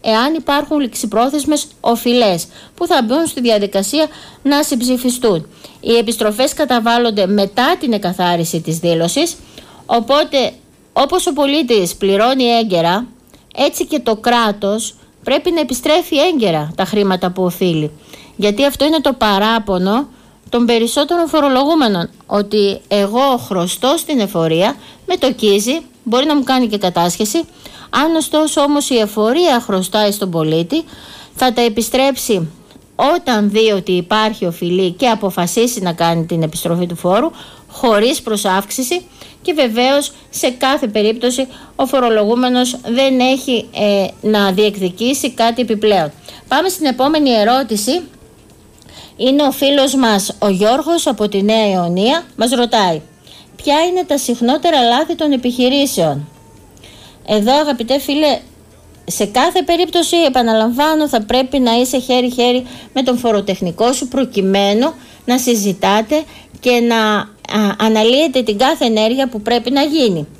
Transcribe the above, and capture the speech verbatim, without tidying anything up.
εάν υπάρχουν ληξιπρόθεσμες οφειλές που θα μπουν στη διαδικασία να συμψηφιστούν. Οι επιστροφές καταβάλλονται μετά την εκαθάριση της δήλωσης, οπότε όπως ο πολίτης πληρώνει έγκαιρα, έτσι και το κράτος πρέπει να επιστρέφει έγκαιρα τα χρήματα που οφείλει. Γιατί αυτό είναι το παράπονο των περισσότερων φορολογούμενων, ότι εγώ χρωστώ στην εφορία, με το κίζει, μπορεί να μου κάνει και κατάσχεση. Αν ωστόσο όμως η εφορία χρωστάει στον πολίτη, θα τα επιστρέψει όταν δει ότι υπάρχει οφειλή και αποφασίσει να κάνει την επιστροφή του φόρου, χωρίς προσάυξηση, και βεβαίως σε κάθε περίπτωση ο φορολογούμενος δεν έχει ε, να διεκδικήσει κάτι επιπλέον. Πάμε στην επόμενη ερώτηση. Είναι ο φίλος μας ο Γιώργος από τη Νέα Ιωνία. Μας ρωτάει, ποια είναι τα συχνότερα λάθη των επιχειρήσεων? Εδώ, αγαπητέ φίλε, σε κάθε περίπτωση, επαναλαμβάνω, θα πρέπει να είσαι χέρι-χέρι με τον φοροτεχνικό σου, προκειμένου να συζητάτε και να α, αναλύετε την κάθε ενέργεια που πρέπει να γίνει.